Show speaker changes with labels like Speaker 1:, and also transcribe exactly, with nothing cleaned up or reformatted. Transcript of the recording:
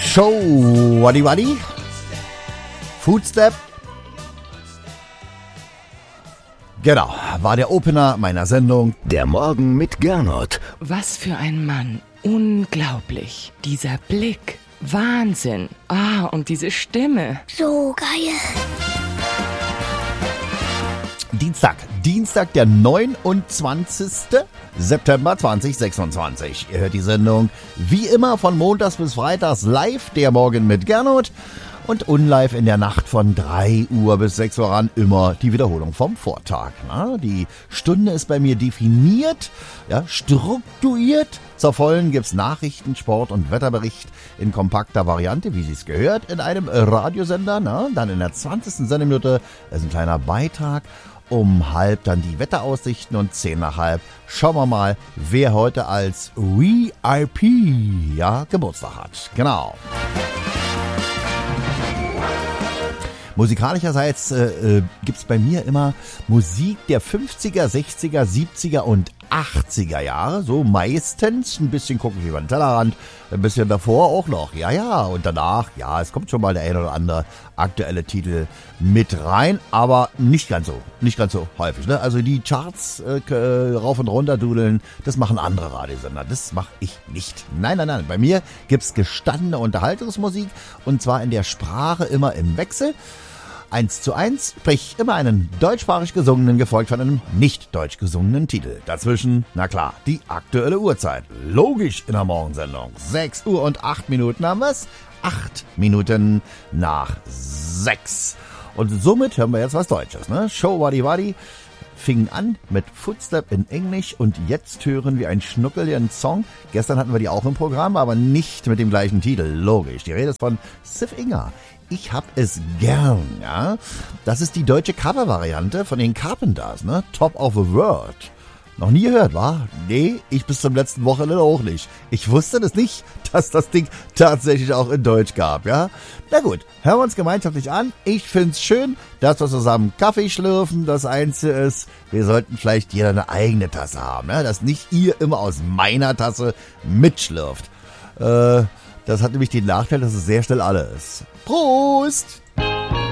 Speaker 1: Show Waddy Waddy, Footstep. Genau, war der Opener meiner Sendung.
Speaker 2: Der Morgen mit Gernot.
Speaker 3: Was für ein Mann. Unglaublich. Dieser Blick. Wahnsinn. Ah, und diese Stimme.
Speaker 4: So geil.
Speaker 1: Dienstag, Dienstag, der neunundzwanzigster September zweitausendsechsundzwanzig. Ihr hört die Sendung wie immer von montags bis freitags live, der Morgen mit Gernot, und unlive in der Nacht von drei Uhr bis sechs Uhr ran, immer die Wiederholung vom Vortag. Na, die Stunde ist bei mir definiert, ja, strukturiert. Zur vollen gibt's Nachrichten, Sport und Wetterbericht in kompakter Variante, wie sich's gehört, in einem Radiosender. Na, dann in der zwanzigsten Sendeminute ist ein kleiner Beitrag. Um halb dann die Wetteraussichten und zehn nach halb schauen wir mal, wer heute als V I P ja, Geburtstag hat. Genau. Musikalischerseits äh, äh, gibt's bei mir immer Musik der fünfziger, sechziger, siebziger und achtziger Jahre. So meistens ein bisschen gucken wir über den Tellerrand, ein bisschen davor auch noch. Ja, ja, und danach, ja, es kommt schon mal der ein oder andere aktuelle Titel mit rein, aber nicht ganz so, nicht ganz so häufig. Ne? Also die Charts äh, rauf und runter dudeln, das machen andere Radiosender, das mache ich nicht. Nein, nein, nein, bei mir gibt's gestandene Unterhaltungsmusik und zwar in der Sprache immer im Wechsel. Eins zu eins, sprich immer einen deutschsprachig gesungenen, gefolgt von einem nicht deutsch gesungenen Titel. Dazwischen, na klar, die aktuelle Uhrzeit. Logisch in der Morgensendung. sechs Uhr und acht Minuten haben wir's. acht Minuten nach sechs. Und somit hören wir jetzt was Deutsches, ne? Show Waddy Waddy fing an mit Footstep in Englisch und jetzt hören wir einen schnuckeligen Song. Gestern hatten wir die auch im Programm, aber nicht mit dem gleichen Titel. Logisch. Die Rede ist von Sif Inger. Ich hab es gern, ja. Das ist die deutsche Cover-Variante von den Carpenters, ne? Top of the World. Noch nie gehört, wa? Nee, ich bis zum letzten Wochenende auch nicht. Ich wusste das nicht, dass das Ding tatsächlich auch in Deutsch gab, ja. Na gut, hören wir uns gemeinschaftlich an. Ich find's schön, dass wir zusammen Kaffee schlürfen. Das Einzige ist, wir sollten vielleicht jeder eine eigene Tasse haben, ja. Dass nicht ihr immer aus meiner Tasse mitschlürft. Äh... Das hat nämlich den Nachteil, dass es sehr schnell alle ist. Prost!